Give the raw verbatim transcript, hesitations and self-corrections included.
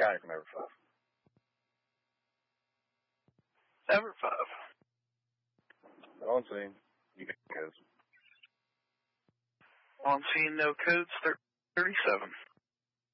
Scotty from Ever Five. Ever Five. On scene. You got codes. On scene, no codes, thirty-seven.